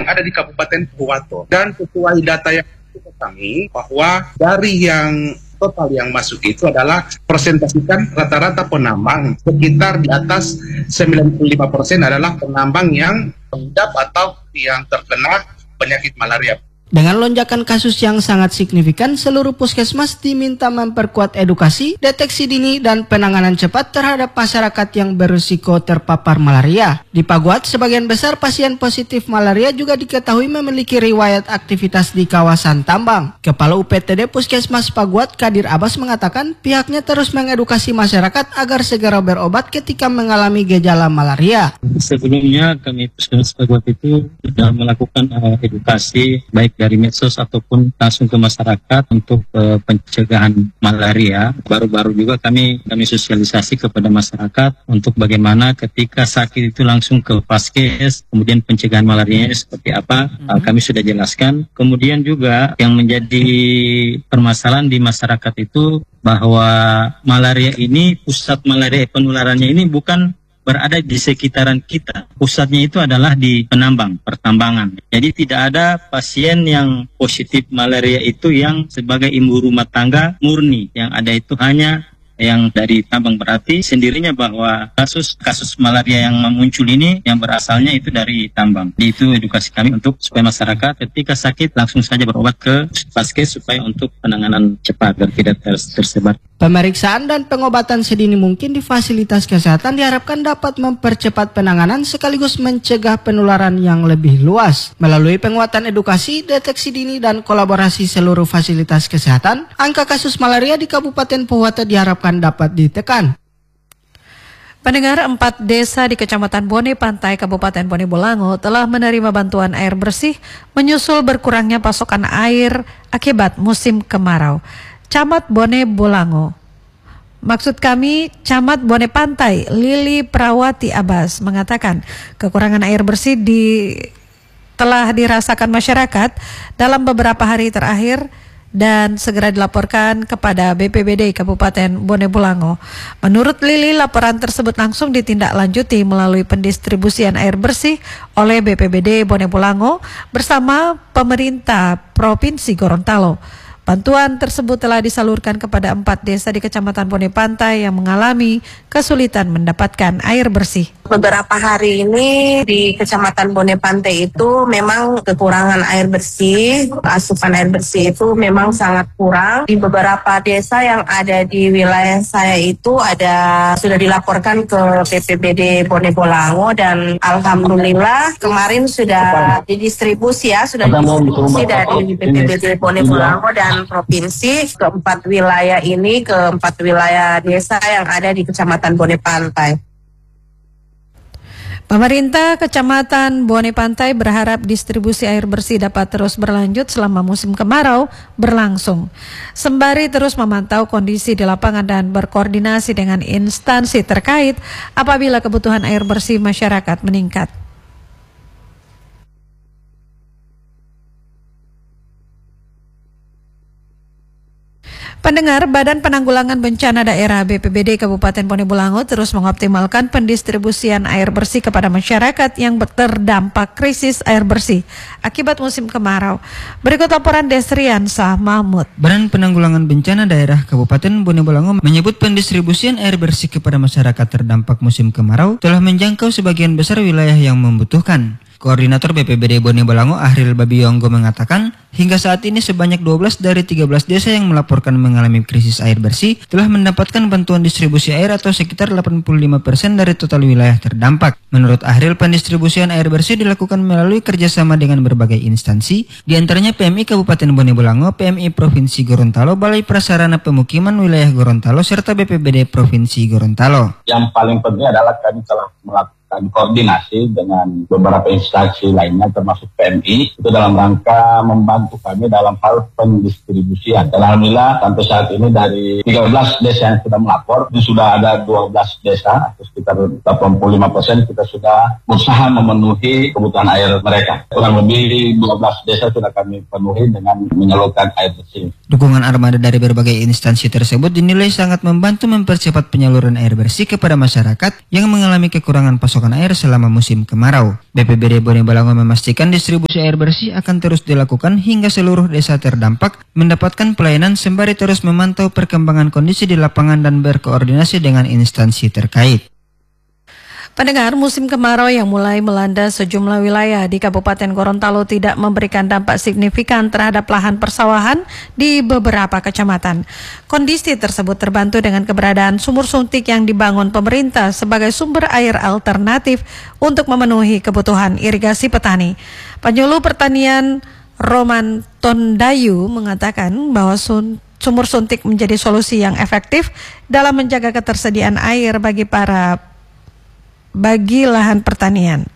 ada di Kabupaten Pohuwato. Dan sesuai data yang kami bahwa dari yang total yang masuk itu adalah persentasikan rata-rata penambang sekitar di atas 95% adalah penambang yang mengidap atau yang terkena penyakit malaria. Dengan lonjakan kasus yang sangat signifikan, seluruh puskesmas diminta memperkuat edukasi, deteksi dini, dan penanganan cepat terhadap masyarakat yang berisiko terpapar malaria. Di Paguat, sebagian besar pasien positif malaria juga diketahui memiliki riwayat aktivitas di kawasan tambang. Kepala UPTD Puskesmas Paguat, Kadir Abbas, mengatakan pihaknya terus mengedukasi masyarakat agar segera berobat ketika mengalami gejala malaria. Sebelumnya kami Puskesmas Paguat itu sudah melakukan edukasi baik dari medsos ataupun langsung ke masyarakat untuk pencegahan malaria. Baru-baru juga kami sosialisasi kepada masyarakat untuk bagaimana ketika sakit itu langsung ke Paskes, kemudian pencegahan malaria seperti apa, kami sudah jelaskan. Kemudian juga yang menjadi permasalahan di masyarakat itu bahwa malaria ini, pusat malaria penularannya ini bukan berada di sekitaran kita. Pusatnya itu adalah di pertambangan. Jadi tidak ada pasien yang positif malaria itu yang sebagai ibu rumah tangga murni. Yang ada itu hanya yang dari tambang, berarti sendirinya bahwa kasus malaria yang muncul ini yang berasalnya itu dari tambang. Itu edukasi kami untuk supaya masyarakat ketika sakit langsung saja berobat ke Paskes supaya untuk penanganan cepat dan tidak tersebar. Pemeriksaan dan pengobatan sedini mungkin di fasilitas kesehatan diharapkan dapat mempercepat penanganan sekaligus mencegah penularan yang lebih luas. Melalui penguatan edukasi, deteksi dini, dan kolaborasi seluruh fasilitas kesehatan, angka kasus malaria di Kabupaten Pohuwato diharapkan dapat ditekan. Pendengar, 4 desa di Kecamatan Bone Pantai, Kabupaten Bone Bolango telah menerima bantuan air bersih menyusul berkurangnya pasokan air akibat musim kemarau. Camat Bone Bolango, maksud kami Camat Bone Pantai, Lili Prawati Abbas mengatakan kekurangan air bersih telah dirasakan masyarakat dalam beberapa hari terakhir dan segera dilaporkan kepada BPBD Kabupaten Bone Bolango. Menurut Lili, laporan tersebut langsung ditindaklanjuti melalui pendistribusian air bersih oleh BPBD Bone Bolango bersama pemerintah Provinsi Gorontalo. Bantuan tersebut telah disalurkan kepada 4 desa di Kecamatan Bone Pantai yang mengalami kesulitan mendapatkan air bersih. Beberapa hari ini di Kecamatan Bone Pantai itu memang kekurangan air bersih, asupan air bersih itu memang sangat kurang. Di beberapa desa yang ada di wilayah saya itu sudah dilaporkan ke BPBD Bone Bolango dan alhamdulillah kemarin sudah didistribusi dari BPBD Bone Bolango dan provinsi ke 4 wilayah ini, ke 4 wilayah desa yang ada di Kecamatan Bone Pantai. Pemerintah Kecamatan Bone Pantai berharap distribusi air bersih dapat terus berlanjut selama musim kemarau berlangsung, sembari terus memantau kondisi di lapangan dan berkoordinasi dengan instansi terkait apabila kebutuhan air bersih masyarakat meningkat. Pendengar, Badan Penanggulangan Bencana Daerah BPBD Kabupaten Bone Bolango terus mengoptimalkan pendistribusian air bersih kepada masyarakat yang terdampak krisis air bersih akibat musim kemarau. Berikut laporan Desrian Sah Mahmud. Badan Penanggulangan Bencana Daerah Kabupaten Bone Bolango menyebut pendistribusian air bersih kepada masyarakat terdampak musim kemarau telah menjangkau sebagian besar wilayah yang membutuhkan. Koordinator BPBD Bone Bolango Ahril Babiyonggo mengatakan, hingga saat ini sebanyak 12 dari 13 desa yang melaporkan mengalami krisis air bersih telah mendapatkan bantuan distribusi air atau sekitar 85% dari total wilayah terdampak. Menurut Ahril, pendistribusian air bersih dilakukan melalui kerjasama dengan berbagai instansi, diantaranya PMI Kabupaten Bone Bolango, PMI Provinsi Gorontalo, Balai Prasarana Pemukiman Wilayah Gorontalo, serta BPBD Provinsi Gorontalo. Yang paling penting adalah kami telah melakukan koordinasi dengan beberapa instansi lainnya termasuk PMI itu dalam rangka membantu kami dalam hal pendistribusian. Dan alhamdulillah sampai saat ini dari 13 desa yang sudah melapor itu sudah ada 12 desa atau sekitar 85% kita sudah berusaha memenuhi kebutuhan air mereka. Kurang lebih 12 desa sudah kami penuhi dengan menyalurkan air bersih. Dukungan armada dari berbagai instansi tersebut dinilai sangat membantu mempercepat penyaluran air bersih kepada masyarakat yang mengalami kekurangan pasokan pasokan air selama musim kemarau. BPBD Bone Bolango memastikan distribusi air bersih akan terus dilakukan hingga seluruh desa terdampak mendapatkan pelayanan sembari terus memantau perkembangan kondisi di lapangan dan berkoordinasi dengan instansi terkait. Pendengar, musim kemarau yang mulai melanda sejumlah wilayah di Kabupaten Gorontalo tidak memberikan dampak signifikan terhadap lahan persawahan di beberapa kecamatan. Kondisi tersebut terbantu dengan keberadaan sumur suntik yang dibangun pemerintah sebagai sumber air alternatif untuk memenuhi kebutuhan irigasi petani. Penyuluh Pertanian Roman Tondayu mengatakan bahwa sumur suntik menjadi solusi yang efektif dalam menjaga ketersediaan air bagi lahan pertanian.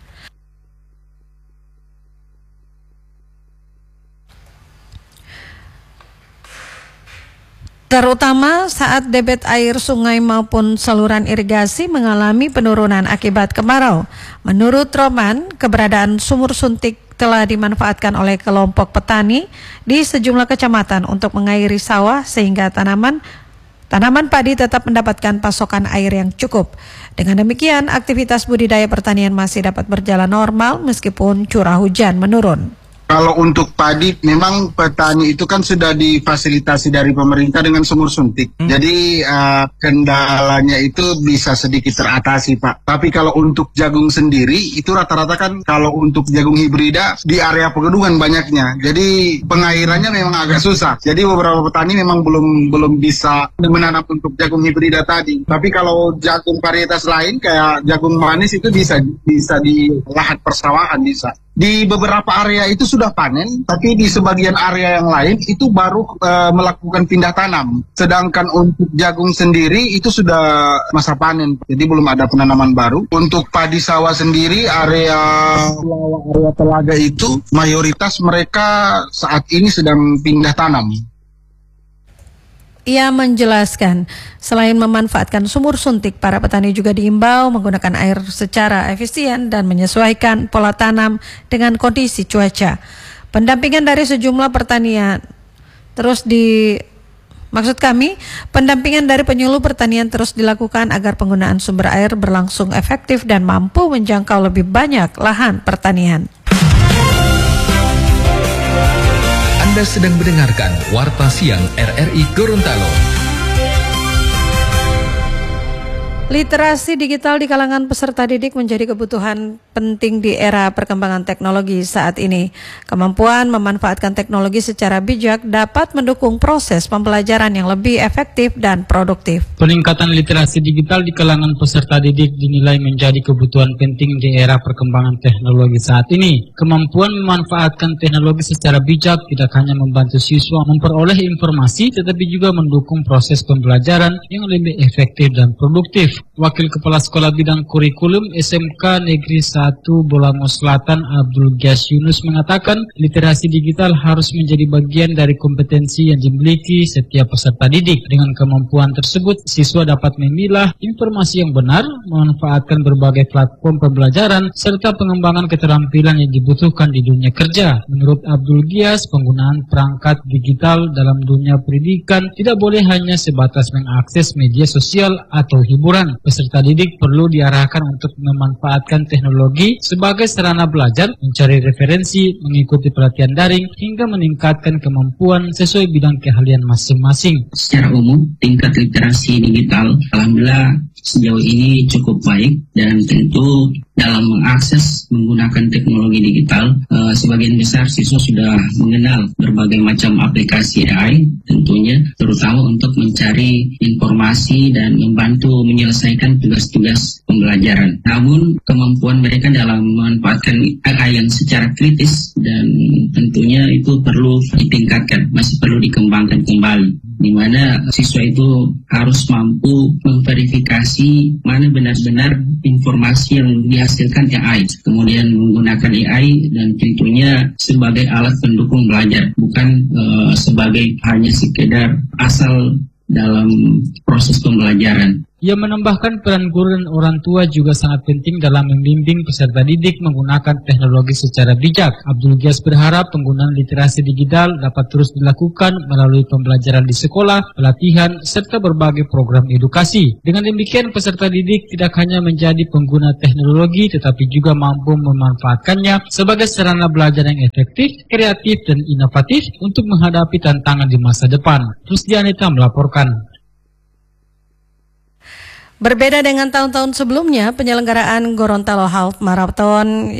Terutama saat debit air sungai maupun saluran irigasi mengalami penurunan akibat kemarau. Menurut Roman, keberadaan sumur suntik telah dimanfaatkan oleh kelompok petani di sejumlah kecamatan untuk mengairi sawah sehingga tanaman padi tetap mendapatkan pasokan air yang cukup. Dengan demikian, aktivitas budidaya pertanian masih dapat berjalan normal meskipun curah hujan menurun. Kalau untuk padi, memang petani itu kan sudah difasilitasi dari pemerintah dengan sumur suntik. Jadi kendalanya itu bisa sedikit teratasi, Pak. Tapi kalau untuk jagung sendiri, itu rata-rata kan kalau untuk jagung hibrida di area pegunungan banyaknya. Jadi pengairannya memang agak susah. Jadi beberapa petani memang belum bisa menanam untuk jagung hibrida tadi. Tapi kalau jagung varietas lain kayak jagung manis itu bisa di lahan persawahan bisa. Di beberapa area itu sudah panen, tapi di sebagian area yang lain itu baru melakukan pindah tanam. Sedangkan untuk jagung sendiri itu sudah masa panen, jadi belum ada penanaman baru. Untuk padi sawah sendiri, area telaga itu mayoritas mereka saat ini sedang pindah tanam. Ia menjelaskan, selain memanfaatkan sumur suntik, para petani juga diimbau menggunakan air secara efisien dan menyesuaikan pola tanam dengan kondisi cuaca. Pendampingan dari sejumlah pertanian pendampingan dari penyuluh pertanian terus dilakukan agar penggunaan sumber air berlangsung efektif dan mampu menjangkau lebih banyak lahan pertanian. Anda sedang mendengarkan Warta Siang RRI Gorontalo. Literasi digital di kalangan peserta didik menjadi kebutuhan penting di era perkembangan teknologi saat ini. Kemampuan memanfaatkan teknologi secara bijak dapat mendukung proses pembelajaran yang lebih efektif dan produktif. Peningkatan literasi digital di kalangan peserta didik dinilai menjadi kebutuhan penting di era perkembangan teknologi saat ini. Kemampuan memanfaatkan teknologi secara bijak tidak hanya membantu siswa memperoleh informasi, tetapi juga mendukung proses pembelajaran yang lebih efektif dan produktif. Wakil Kepala Sekolah Bidang Kurikulum SMK Negeri 1 Bolango Selatan Abdul Ghiyas Yunus mengatakan literasi digital harus menjadi bagian dari kompetensi yang dimiliki setiap peserta didik. Dengan kemampuan tersebut, siswa dapat memilah informasi yang benar, memanfaatkan berbagai platform pembelajaran, serta pengembangan keterampilan yang dibutuhkan di dunia kerja. Menurut Abdul Ghiyas, penggunaan perangkat digital dalam dunia pendidikan tidak boleh hanya sebatas mengakses media sosial atau hiburan. Peserta didik perlu diarahkan untuk memanfaatkan teknologi sebagai sarana belajar, mencari referensi, mengikuti pelatihan daring, hingga meningkatkan kemampuan sesuai bidang keahlian masing-masing. Secara umum, tingkat literasi digital alhamdulillah sejauh ini cukup baik, dan tentu dalam mengakses menggunakan teknologi digital, sebagian besar siswa sudah mengenal berbagai macam aplikasi AI tentunya, terutama untuk mencari informasi dan membantu menyelesaikan tugas-tugas pembelajaran. Namun kemampuan mereka dalam memanfaatkan AI yang secara kritis dan tentunya itu perlu ditingkatkan, masih perlu dikembangkan kembali, di mana siswa itu harus mampu memverifikasi mana benar-benar informasi yang dihasilkan AI, kemudian menggunakan AI dan tentunya sebagai alat pendukung belajar, bukan sebagai hanya sekedar asal dalam proses pembelajaran. Ia menambahkan peran guru dan orang tua juga sangat penting dalam membimbing peserta didik menggunakan teknologi secara bijak. Abdul Gias berharap penggunaan literasi digital dapat terus dilakukan melalui pembelajaran di sekolah, pelatihan, serta berbagai program edukasi. Dengan demikian, peserta didik tidak hanya menjadi pengguna teknologi, tetapi juga mampu memanfaatkannya sebagai sarana belajar yang efektif, kreatif, dan inovatif untuk menghadapi tantangan di masa depan. Rusdi Anita melaporkan. Berbeda dengan tahun-tahun sebelumnya, penyelenggaraan Gorontalo Half Marathon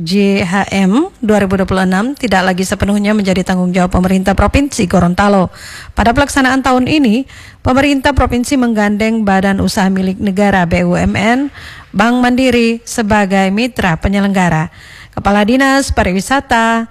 GHM 2026 tidak lagi sepenuhnya menjadi tanggung jawab pemerintah Provinsi Gorontalo. Pada pelaksanaan tahun ini, pemerintah provinsi menggandeng Badan Usaha Milik Negara BUMN, Bank Mandiri sebagai mitra penyelenggara. Kepala Dinas Pariwisata,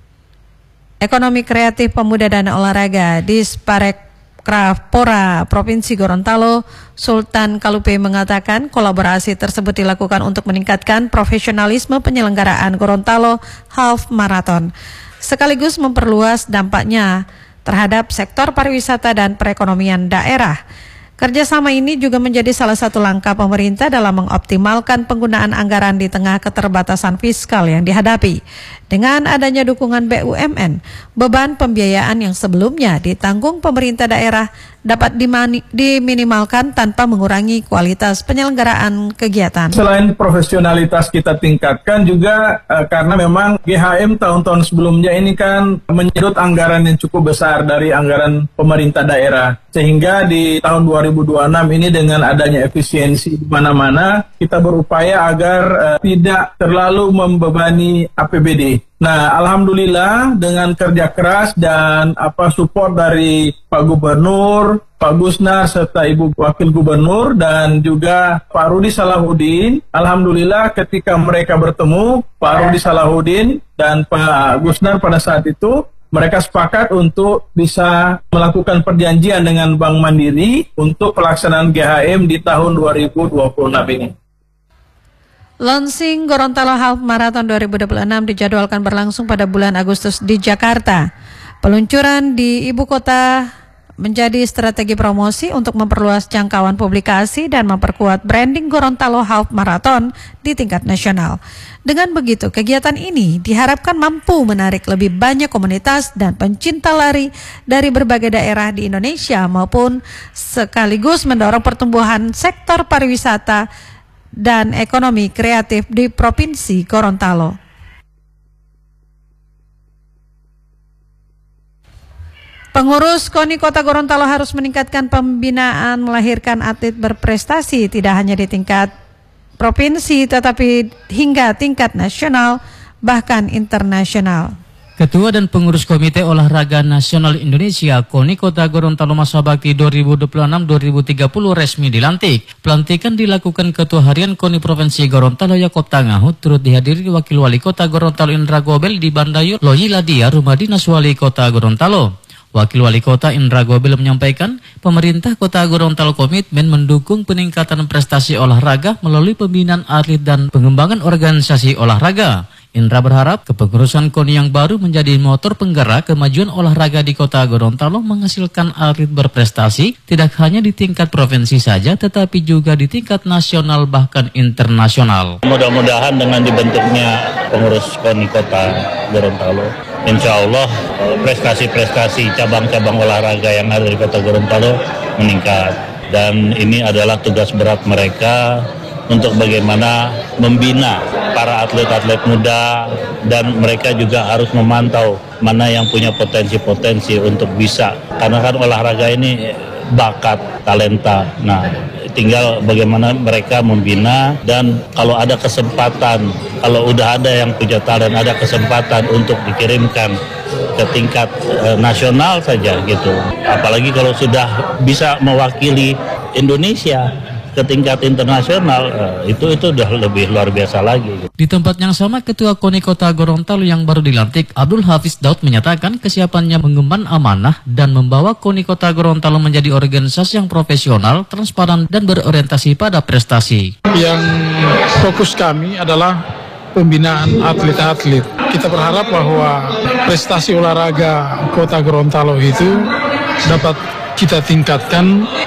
Ekonomi Kreatif, Pemuda dan Olahraga Disparekrafpora Provinsi Gorontalo, Sultan Kalupe mengatakan kolaborasi tersebut dilakukan untuk meningkatkan profesionalisme penyelenggaraan Gorontalo Half Marathon, sekaligus memperluas dampaknya terhadap sektor pariwisata dan perekonomian daerah. Kerjasama ini juga menjadi salah satu langkah pemerintah dalam mengoptimalkan penggunaan anggaran di tengah keterbatasan fiskal yang dihadapi. Dengan adanya dukungan BUMN, beban pembiayaan yang sebelumnya ditanggung pemerintah daerah dapat diminimalkan tanpa mengurangi kualitas penyelenggaraan kegiatan. Selain profesionalitas kita tingkatkan juga karena memang GHM tahun-tahun sebelumnya ini kan menyedot anggaran yang cukup besar dari anggaran pemerintah daerah. Sehingga di tahun 2026 ini dengan adanya efisiensi di mana-mana, kita berupaya agar tidak terlalu membebani APBD. Nah, alhamdulillah dengan kerja keras dan support dari Pak Gubernur, Pak Gusnar serta Ibu Wakil Gubernur dan juga Pak Rudi Salahuddin. Alhamdulillah ketika mereka bertemu, Pak Rudi Salahuddin dan Pak Gusnar pada saat itu mereka sepakat untuk bisa melakukan perjanjian dengan Bank Mandiri untuk pelaksanaan GHM di tahun 2026 ini. Launching Gorontalo Half Marathon 2026 dijadwalkan berlangsung pada bulan Agustus di Jakarta. Peluncuran di ibu kota menjadi strategi promosi untuk memperluas jangkauan publikasi dan memperkuat branding Gorontalo Half Marathon di tingkat nasional. Dengan begitu, kegiatan ini diharapkan mampu menarik lebih banyak komunitas dan pencinta lari dari berbagai daerah di Indonesia maupun sekaligus mendorong pertumbuhan sektor pariwisata dan ekonomi kreatif di Provinsi Gorontalo. Pengurus KONI Kota Gorontalo harus meningkatkan pembinaan melahirkan atlet berprestasi tidak hanya di tingkat provinsi tetapi hingga tingkat nasional bahkan internasional. Ketua dan pengurus Komite Olahraga Nasional Indonesia KONI Kota Gorontalo Masa Bakti 2026-2030 resmi dilantik. Pelantikan dilakukan Ketua Harian KONI Provinsi Gorontalo Yakob Tangahut turut dihadiri Wakil Wali Kota Gorontalo Indra Gobel di Bandayu Loyi Ladia Rumah Dinas Wali Kota Gorontalo. Wakil Wali Kota Indra Gobel menyampaikan pemerintah Kota Gorontalo komitmen mendukung peningkatan prestasi olahraga melalui pembinaan atlet dan pengembangan organisasi olahraga. Indra berharap kepengurusan KONI yang baru menjadi motor penggerak kemajuan olahraga di Kota Gorontalo menghasilkan atlet berprestasi tidak hanya di tingkat provinsi saja tetapi juga di tingkat nasional bahkan internasional. Mudah-mudahan dengan dibentuknya pengurus KONI Kota Gorontalo, insya Allah prestasi-prestasi cabang-cabang olahraga yang ada di Kota Gorontalo meningkat. Dan ini adalah tugas berat mereka untuk bagaimana membina para atlet-atlet muda dan mereka juga harus memantau mana yang punya potensi-potensi untuk bisa. Karena kan olahraga ini bakat, talenta. Nah, tinggal bagaimana mereka membina dan kalau ada kesempatan, kalau udah ada yang punya talent, ada kesempatan untuk dikirimkan ke tingkat nasional saja gitu. Apalagi kalau sudah bisa mewakili Indonesia ke tingkat internasional, itu udah lebih luar biasa lagi. Di tempat yang sama, Ketua KONI Kota Gorontalo yang baru dilantik, Abdul Hafiz Daud menyatakan kesiapannya mengemban amanah dan membawa KONI Kota Gorontalo menjadi organisasi yang profesional, transparan, dan berorientasi pada prestasi. Yang fokus kami adalah pembinaan atlet-atlet. Kita berharap bahwa prestasi olahraga Kota Gorontalo itu dapat kita tingkatkan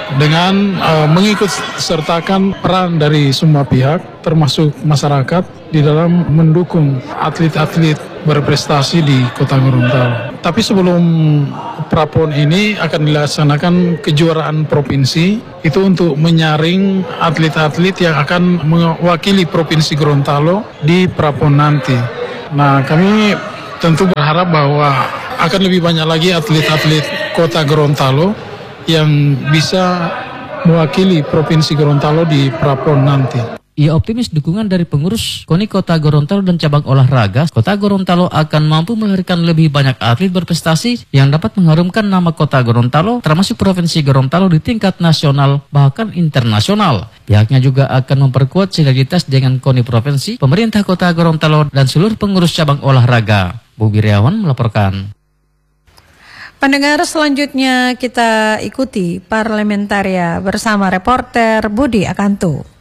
dengan mengikut sertakan peran dari semua pihak termasuk masyarakat di dalam mendukung atlet-atlet berprestasi di Kota Gorontalo. Tapi sebelum Prapon ini akan dilaksanakan kejuaraan provinsi itu untuk menyaring atlet-atlet yang akan mewakili Provinsi Gorontalo di Prapon nanti. Nah, kami tentu berharap bahwa akan lebih banyak lagi atlet-atlet Kota Gorontalo yang bisa mewakili Provinsi Gorontalo di Prapon nanti. Ia optimis dukungan dari pengurus KONI Kota Gorontalo dan cabang olahraga, Kota Gorontalo akan mampu melahirkan lebih banyak atlet berprestasi yang dapat mengharumkan nama Kota Gorontalo, termasuk Provinsi Gorontalo di tingkat nasional bahkan internasional. Pihaknya juga akan memperkuat sinergitas dengan KONI Provinsi, pemerintah Kota Gorontalo, dan seluruh pengurus cabang olahraga. Bu Biriawan melaporkan. Pendengar, selanjutnya kita ikuti Parlamentaria bersama reporter Budi Akanto.